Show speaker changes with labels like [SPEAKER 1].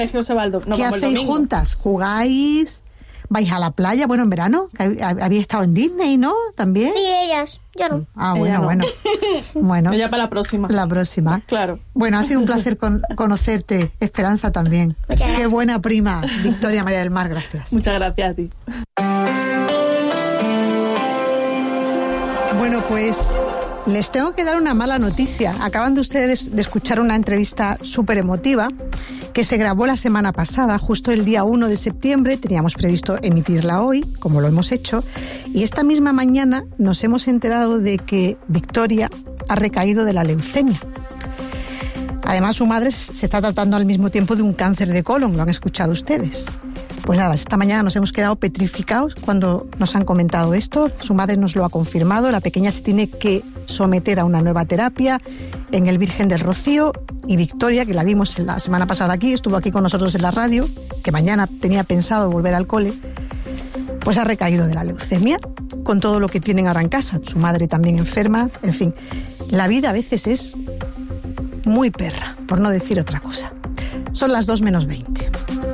[SPEAKER 1] ¿Qué hacéis juntas? ¿Jugáis? ¿Vais a la playa? Bueno, en verano, habéis estado en Disney, ¿no? ¿También?
[SPEAKER 2] Sí, ellas. Yo no.
[SPEAKER 1] Ah, bueno,
[SPEAKER 3] no.
[SPEAKER 1] Bueno.
[SPEAKER 3] Ella para la próxima.
[SPEAKER 1] La próxima.
[SPEAKER 3] Claro.
[SPEAKER 1] Bueno, ha sido un placer conocerte. Esperanza también. Qué buena prima, Victoria María del Mar, gracias.
[SPEAKER 3] Muchas gracias a ti.
[SPEAKER 1] Bueno, pues les tengo que dar una mala noticia. Acaban de ustedes de escuchar una entrevista súper emotiva que se grabó la semana pasada, justo el día 1 de septiembre. Teníamos previsto emitirla hoy, como lo hemos hecho, y esta misma mañana nos hemos enterado de que Victoria ha recaído de la leucemia. Además, su madre se está tratando al mismo tiempo de un cáncer de colon, lo han escuchado ustedes. Pues nada, esta mañana nos hemos quedado petrificados cuando nos han comentado esto. Su madre nos lo ha confirmado. La pequeña se tiene que someter a una nueva terapia en el Virgen del Rocío. Y Victoria, que la vimos la semana pasada aquí, estuvo aquí con nosotros en la radio, que mañana tenía pensado volver al cole, pues ha recaído de la leucemia, con todo lo que tienen ahora en casa. Su madre también enferma. En fin, la vida a veces es muy perra, por no decir otra cosa. Son las 2:20.